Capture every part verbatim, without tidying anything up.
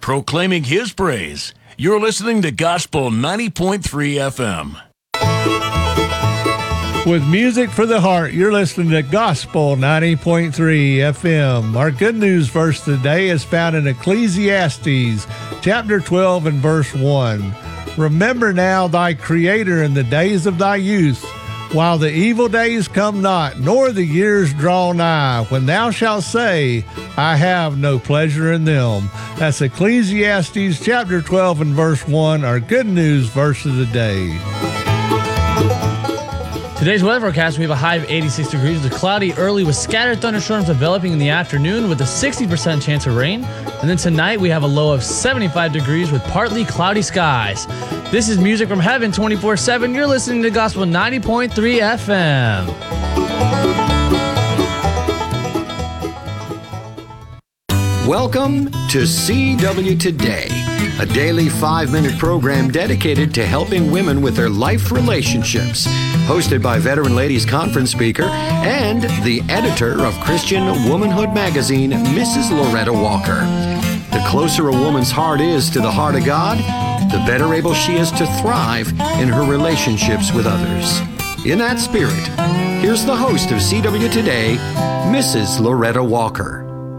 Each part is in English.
proclaiming His praise. You're listening to Gospel ninety point three F M. With music for the heart, you're listening to Gospel ninety point three F M. Our good news verse today is found in Ecclesiastes chapter twelve and verse one. Remember now thy Creator in the days of thy youth, while the evil days come not, nor the years draw nigh, when thou shalt say, I have no pleasure in them. That's Ecclesiastes chapter twelve and verse one, our good news verse of the day. Today's weather forecast, we have a high of eighty-six degrees, with cloudy early with scattered thunderstorms developing in the afternoon with a sixty percent chance of rain. And then tonight we have a low of seventy-five degrees with partly cloudy skies. This is Music from Heaven twenty-four seven. You're listening to Gospel ninety point three F M. Welcome to C W Today, a daily five-minute program dedicated to helping women with their life relationships. Hosted by Veteran Ladies Conference speaker and the editor of Christian Womanhood magazine, Missus Loretta Walker. The closer a woman's heart is to the heart of God, the better able she is to thrive in her relationships with others. In that spirit, here's the host of C W Today, Missus Loretta Walker.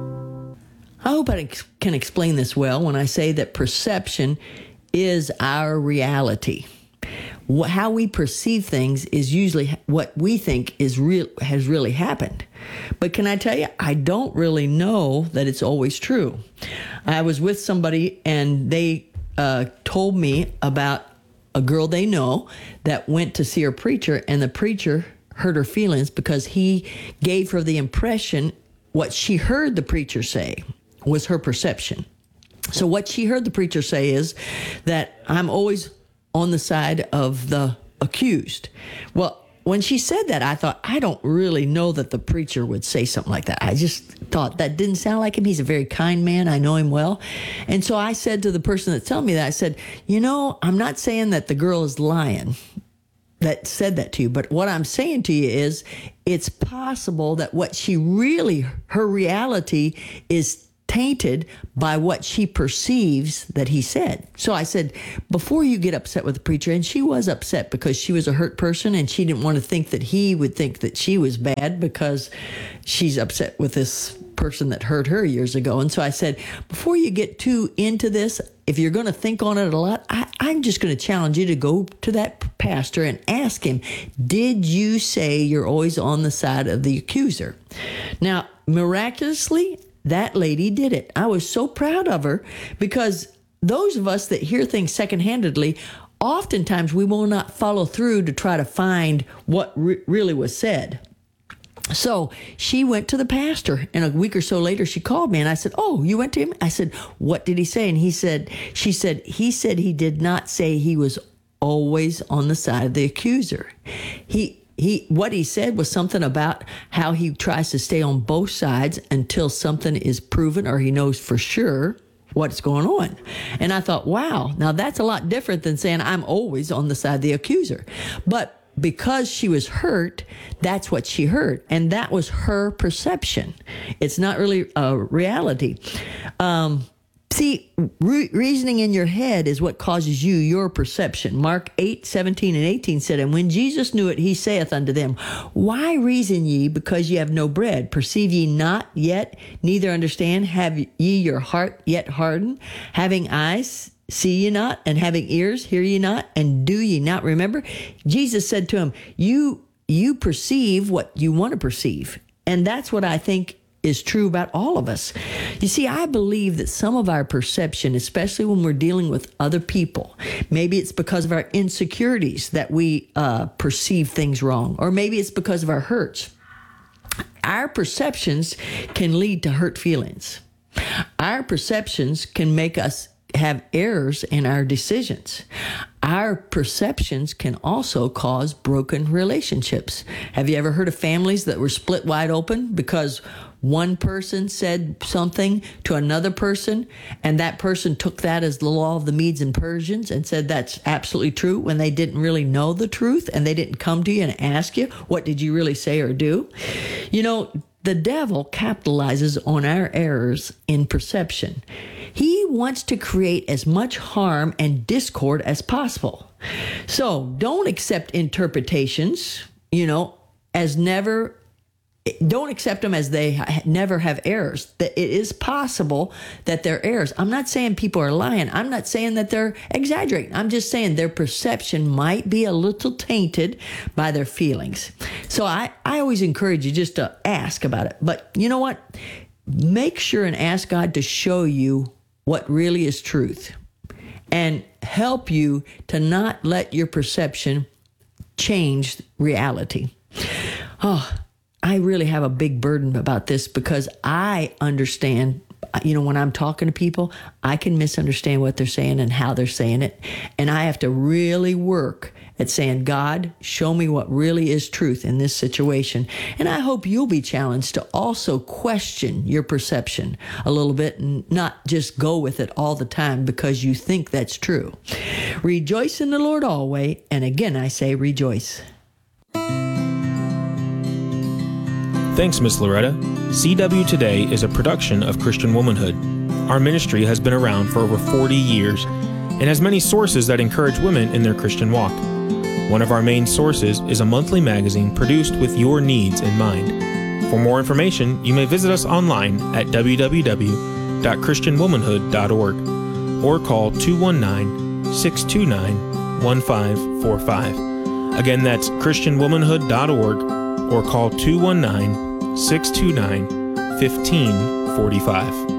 I hope I can explain this well when I say that perception is our reality. How we perceive things is usually what we think is real has really happened. But can I tell you, I don't really know that it's always true. I was with somebody and they uh, told me about a girl they know that went to see her preacher, and the preacher hurt her feelings because he gave her the impression what she heard the preacher say was her perception. So what she heard the preacher say is that I'm always on the side of the accused. Well, when she said that, I thought, I don't really know that the preacher would say something like that. I just thought that didn't sound like him. He's a very kind man. I know him well. And so I said to the person that's telling me that, I said, you know, I'm not saying that the girl is lying that said that to you, but what I'm saying to you is it's possible that what she really, her reality is tainted by what she perceives that he said. So I said, before you get upset with the preacher, and she was upset because she was a hurt person and she didn't want to think that he would think that she was bad because she's upset with this person that hurt her years ago. And so I said, before you get too into this, if you're going to think on it a lot, I, I'm just going to challenge you to go to that pastor and ask him, did you say you're always on the side of the accuser? Now, miraculously, that lady did it. I was so proud of her because those of us that hear things second-handedly, oftentimes we will not follow through to try to find what re- really was said. So she went to the pastor, and a week or so later she called me and I said, oh, you went to him? I said, what did he say? And he said, she said, he said he did not say he was always on the side of the accuser. He He what he said was something about how he tries to stay on both sides until something is proven or he knows for sure what's going on. And I thought, wow, now that's a lot different than saying I'm always on the side of the accuser. But because she was hurt, that's what she heard. And that was her perception. It's not really a reality. Um, See, re- reasoning in your head is what causes you your perception. Mark eight, seventeen and eighteen said, and when Jesus knew it, he saith unto them, why reason ye because ye have no bread? Perceive ye not yet, neither understand? Have ye your heart yet hardened? Having eyes, see ye not? And having ears, hear ye not? And do ye not remember? Jesus said to him, you, you perceive what you want to perceive. And that's what I think is true about all of us. You see, I believe that some of our perception, especially when we're dealing with other people, maybe it's because of our insecurities that we uh, perceive things wrong, or maybe it's because of our hurts. Our perceptions can lead to hurt feelings. Our perceptions can make us have errors in our decisions. Our perceptions can also cause broken relationships. Have you ever heard of families that were split wide open because one person said something to another person, and that person took that as the law of the Medes and Persians and said that's absolutely true when they didn't really know the truth, and they didn't come to you and ask you, what did you really say or do? You know, the devil capitalizes on our errors in perception. He wants to create as much harm and discord as possible. So don't accept interpretations, you know, as never, don't accept them as they ha- never have errors. That it is possible that they're errors. I'm not saying people are lying. I'm not saying that they're exaggerating. I'm just saying their perception might be a little tainted by their feelings. So I, I always encourage you just to ask about it. But you know what? Make sure and ask God to show you what really is truth and help you to not let your perception change reality. Oh, I really have a big burden about this because I understand, you know, when I'm talking to people, I can misunderstand what they're saying and how they're saying it. And I have to really work at saying, God, show me what really is truth in this situation. And I hope you'll be challenged to also question your perception a little bit and not just go with it all the time because you think that's true. Rejoice in the Lord always. And again, I say rejoice. Thanks, Miss Loretta. C W Today is a production of Christian Womanhood. Our ministry has been around for over forty years and has many sources that encourage women in their Christian walk. One of our main sources is a monthly magazine produced with your needs in mind. For more information, you may visit us online at w w w dot christian womanhood dot org or call two one nine, six two nine, one five four five. Again, that's christian womanhood dot org or call two one nine, six two nine, one five four five.